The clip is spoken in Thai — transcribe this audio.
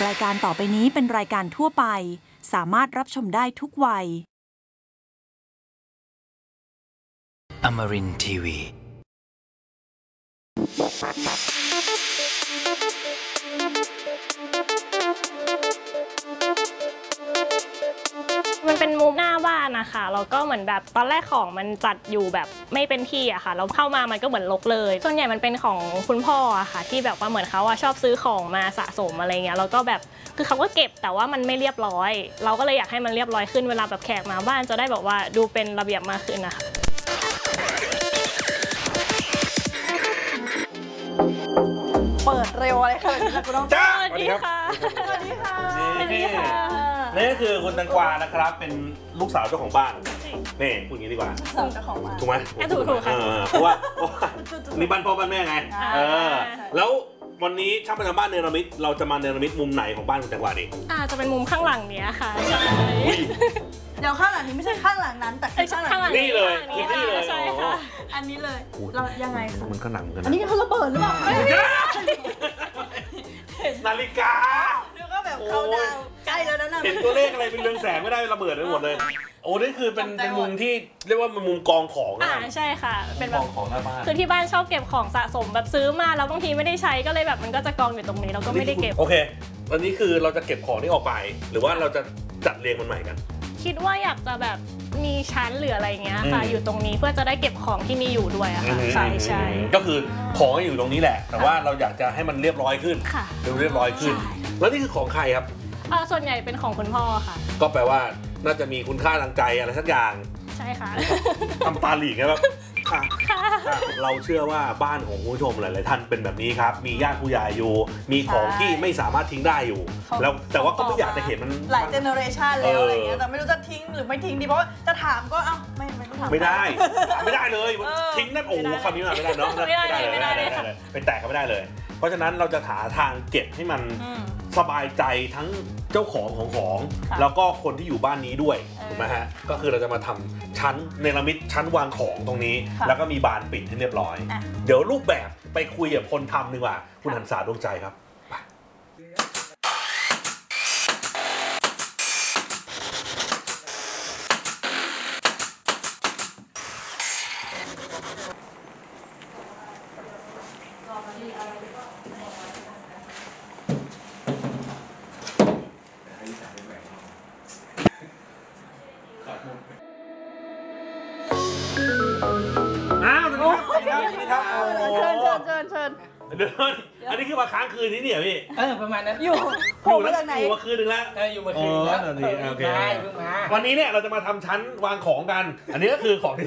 รายการต่อไปนี้เป็นรายการทั่วไปสามารถรับชมได้ทุกวัย Amarin Tiwi มันเป็นมุมหน้าบ้านนะคะแล้วก็เหมือนแบบตอนแรกของมันจัดอยู่แบบไม่เป็นที่อะค่ะเราเข้ามามันก็เหมือนรกเลยส่วนใหญ่มันเป็นของคุณพ่ออะค่ะที่แบบว่าเหมือนเขาชอบซื้อของมาสะสมอะไรเงี้ยแล้วก็แบบคือเขาก็เก็บแต่ว่ามันไม่เรียบร้อยเราก็เลยอยากให้มันเรียบร้อยขึ้นเวลาแบบแขกมาบ้านจะได้แบบว่าดูเป็นระเบียบมากขึ้นนะคะเปิดเร็วอะไรขนาดนี้คุณต้องจ้าสวัสดีค่ะสวัสดีค่ะนี่นี่ก็คือคุณตังกวานะครับเป็นลูกสาวเจ้าของบ้านนี่พูดอย่างนี้ดีกว่าเจ้าของบ้านถูกไหมถูกค่ะเพราะว่านี่บ้านพ่อบ้านแม่ไงแล้ววันนี้ช่างประจำบ้านเนรมิตเราจะมาเนรมิตมุมไหนของบ้านคุณตังกวาดีจะเป็นมุมข้างหลังเนี้ยค่ะใช่เดี๋ยวข้างหลังนี้ไม่ใช่ข้างหลังนั้นแต่คือข้างหลังนี่เลยนี่เลยใช่ค่ะอันนี้เลยเรายังไงคะมันก็หนังกันอันนี้ก็ระเบิดหรือเปล่านาฬิกาดูก็แบบเขาดาวใกล้แล้วนะเห็นตัวเลขอะไรเป็นเรืองแสงไม่ได้ระเบิดไปหมดเลยโอ้นี่คือเป็นมุมที่เรียกว่าเป็นมุมกองของนะใช่ค่ะเป็นแบบของหน้าบ้านคือที่บ้านชอบเก็บของสะสมแบบซื้อมาแล้วบางทีไม่ได้ใช้ก็เลยแบบมันก็จะกองอยู่ตรงนี้เราก็ไม่ได้เก็บโอเควันนี้คือเราจะเก็บของที่ออกไปหรือว่าเราจะจัดเรียงมันใหม่กันคิดว่าอยากจะแบบมีชั้นหรืออะไรเงี้ยค่ะอยู่ตรงนี้เพื่อจะได้เก็บของที่มีอยู่ด้วยอะค่ะใช่ก็คือของอยู่ตรงนี้แหละแต่ว่าเราอยากจะให้มันเรียบร้อยขึ้นดูเรียบร้อยขึ้นแล้วนี่คือของใครครับส่วนใหญ่เป็นของคุณพ่อค่ะก็แปลว่าน่าจะมีคุณค่าทางใจอะไรสักอย่างใช่ค่ะทำตาหลีกไงแบบเราเชื่อว่าบ้านของคุณผู้ชมหลายๆท่านเป็นแบบนี้ครับมีญาติผู้ใหญ่อยู่มีของที่ไม่สามารถทิ้งได้อยู่แล้วแต่ว่าก็ไม่อยากจะเห็นมันหลายเจเนอเรชันแล้วอะไรเงี้ยแต่ไม่รู้จะทิ้งหรือไม่ทิ้งดีเพราะว่าจะถามก็ไม่ต้องถามไม่ได้เลยทิ้งนั่นโอ้คำนี้ไม่ได้เนาะไม่ได้เลยไปแตะก็ไม่ได้เลยเพราะฉะนั้นเราจะหาทางเก็บให้มันสบายใจทั้งเจ้าของแล้วก็คนที่อยู่บ้านนี้ด้วยถูกไหมฮะก็คือเราจะมาทำชั้นเนรมิตชั้นวางของตรงนี้แล้วก็มีบานปิดให้เรียบร้อยเดี๋ยวรูปแบบไปคุยกับคนทำดีกว่าคุณหันษาดวงใจครับเชิญอันนี้คือมาค้างคืนนี้เนี่ยพี่ประมาณนั้นอยู่แล้วอยู่มาคืนนึงแล้วอยู่มาคืนแล้วโอเควันนี้เนี่ยเราจะมาทำชั้นวางของกันอันนี้ก็คือของที่